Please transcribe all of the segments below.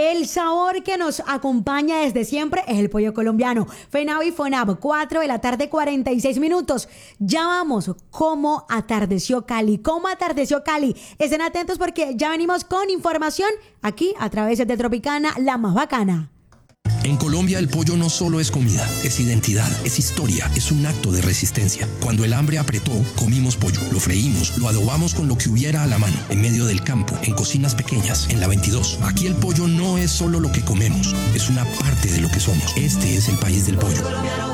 El sabor que nos acompaña desde siempre es el pollo colombiano. FENAVI FONAV, 4 de la tarde, 46 minutos. Ya vamos, ¿cómo atardeció Cali? ¿Cómo atardeció Cali? Estén atentos porque ya venimos con información aquí a través de Tropicana, la más bacana. En Colombia el pollo no solo es comida, es identidad, es historia, es un acto de resistencia. Cuando el hambre apretó, comimos pollo, lo freímos, lo adobamos con lo que hubiera a la mano, en medio del campo, en cocinas pequeñas, en la 22. Aquí el pollo no es solo lo que comemos, es una parte de lo que somos. Este es el país del pollo.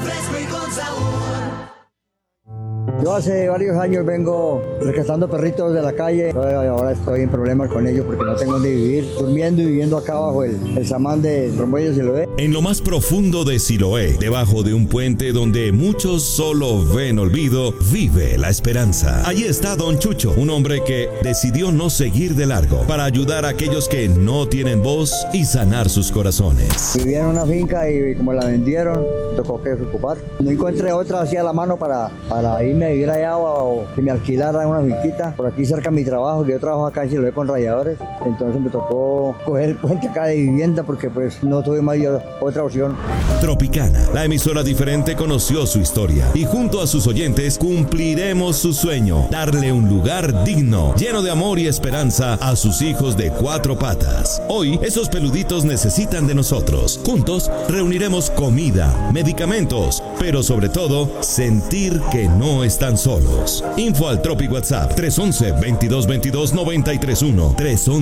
Yo hace varios años vengo rescatando perritos de la calle. Ahora estoy en problemas con ellos porque no tengo dónde vivir. Durmiendo y viviendo acá bajo el samán de Romero Siloé. En lo más profundo de Siloé, debajo de un puente donde muchos solo ven olvido, vive la esperanza. Allí está Don Chucho, un hombre que decidió no seguir de largo para ayudar a aquellos que no tienen voz y sanar sus corazones. Vivía en una finca y como la vendieron, tocó que ocupar. No encontré otra así a la mano para irme a vivir allá o que me alquilara una finquita por aquí cerca de mi trabajo, que yo trabajo acá en Siloé con rayadores. Entonces me tocó coger el puente acá de vivienda porque pues no tuve más otra opción. Tropicana, la emisora diferente, conoció su historia y junto a sus oyentes cumpliremos su sueño, darle un lugar digno, lleno de amor y esperanza a sus hijos de 4 patas. Hoy esos peluditos necesitan de nosotros. Juntos reuniremos comida, medicamentos, pero sobre todo sentir que no están solos. Info al Tropi WhatsApp 311-2222-931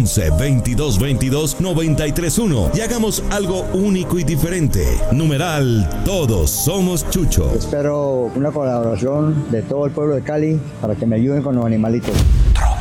311-2222-931 y hagamos algo único y diferente. Numeral, todos somos Chucho. Espero una colaboración de todo el pueblo de Cali para que me ayuden con los animalitos.